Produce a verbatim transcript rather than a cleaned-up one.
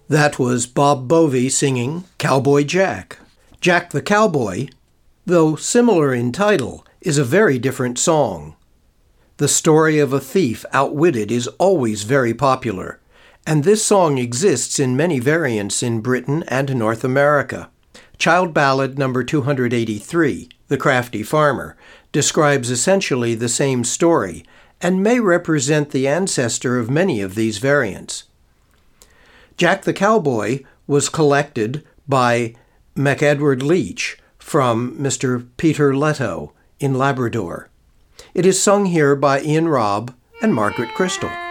That was Bob Bovey singing Cowboy Jack. Jack the Cowboy, though similar in title, is a very different song. The story of a thief outwitted is always very popular, and this song exists in many variants in Britain and North America. Child Ballad number two hundred eighty-three, The Crafty Farmer, describes essentially the same story and may represent the ancestor of many of these variants. Jack the Cowboy was collected by MacEdward Leach from Mister Peter Leto in Labrador. It is sung here by Ian Robb and Margaret Crystal.